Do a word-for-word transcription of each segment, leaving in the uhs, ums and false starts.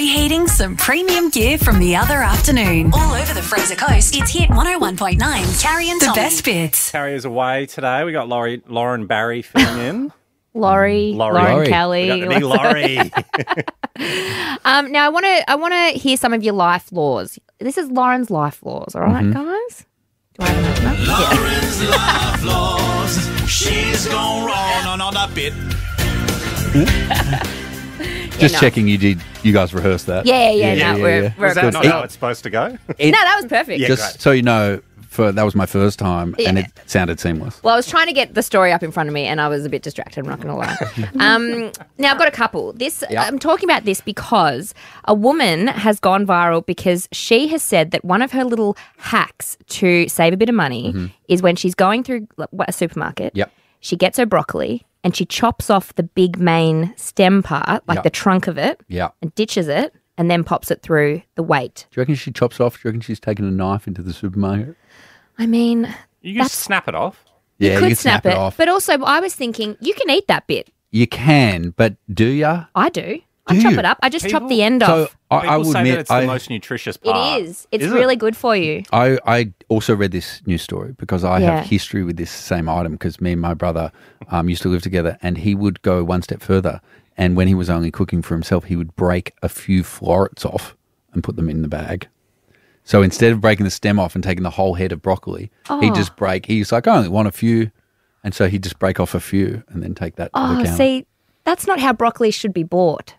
Reheating some premium gear from the other afternoon. All over the Fraser Coast, it's Hit one oh one point nine. Carrie and Tommy. The best bits. Carrie's away today. We got Laurie, Lauren Barry filling in. Laurie, Laurie. Lauren Laurie. Kelly. We got the big Laurie. um, now, I want to I want to hear some of your life laws. This is Lauren's life laws, all right, Mm-hmm. guys? Do I have an opener? Lauren's life laws. She's gone wrong on that bit. Just no. checking you did. You guys rehearsed that. Yeah, yeah, yeah, no, yeah, we're, yeah. we're Is that good. not how it's supposed to go? It- No, that was perfect. Yeah. Just great. so you know, for that was my first time, and Yeah. it sounded seamless. Well, I was trying to get the story up in front of me, and I was a bit distracted. I'm not going to lie. um, now I've got a couple. This Yep. I'm talking about this because a woman has gone viral because she has said that one of her little hacks to save a bit of money is when she's going through a supermarket. Yep. She gets her broccoli and she chops off the big main stem part, like Yep. the trunk of it, Yeah. and ditches it, and then pops it through the weight. Do you reckon she chops off? Do you reckon she's taken a knife into the supermarket? I mean, You can That's- snap it off. Yeah, could you can snap, snap, it, off. but also I was thinking you can eat that bit. You can, but do ya? I do. I Do chop you? it up. I just chop People- the end So off. I, I People will say admit, that it's the I, most nutritious It part. is. It's Is really it? good for you. I, I also read this news story because I Yeah. have history with this same item because me and my brother um, used to live together, and he would go one step further. And when he was only cooking for himself, he would break a few florets off and put them in the bag. So instead of breaking the stem off and taking the whole head of broccoli, he'd Oh. just break. He's like, I only want a few. And so he'd just break off a few and then take that to the Oh, counter. see, that's not how broccoli should be bought.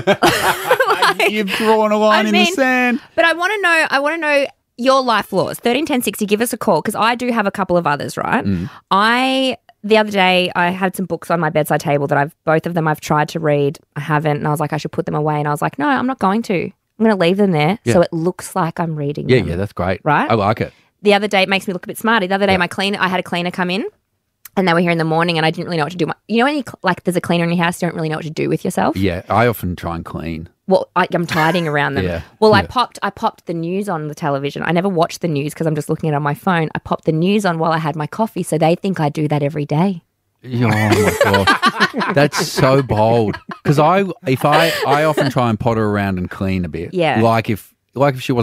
You've drawn a line I in mean- the sand. But I want to know. I want to know your life laws. Thirteen ten sixty. Give us a call because I do have a couple of others. Right. Mm. I the other day I had some books on my bedside table that I've both of them I've tried to read. I haven't, and I was like I should put them away, and I was like no, I'm not going to. I'm going to leave them there Yeah. so it looks like I'm reading Yeah, them. yeah, that's great. Right? I like it. The other day, it makes me look a bit smarty. The other day, Yeah. my cleaner, I had a cleaner come in, and they were here in the morning, and I didn't really know what to do. You know when you, cl- like there's a cleaner in your house, you don't really know what to do with yourself. Yeah, I often try and clean. Well, I, I'm tidying around them. Yeah, Well, I yeah. popped, I popped the news on the television. I never watched the news because I'm just looking at it on my phone. I popped the news on while I had my coffee, so they think I do that every day. Oh my god, that's so bold. Because I, if I, I often try and potter around and clean a bit. Yeah. Like if, like if she wasn't